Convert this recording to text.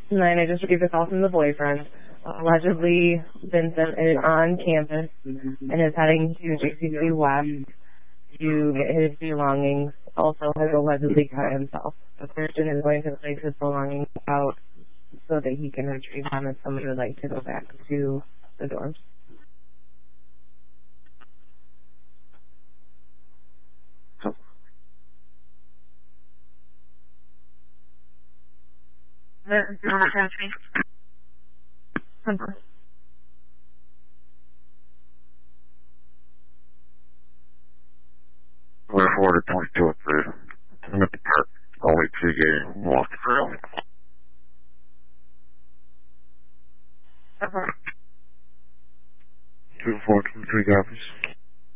And then I just received a call from the boyfriend. Allegedly, Vincent is on campus and is heading to JCC West to get his belongings. Also has allegedly cut himself. The person is going to place his belongings out so that he can retrieve them if somebody would like to go back to the dorms. We're 422 through. I'm at the park. I'll wait till you get walk through. 2423 copies.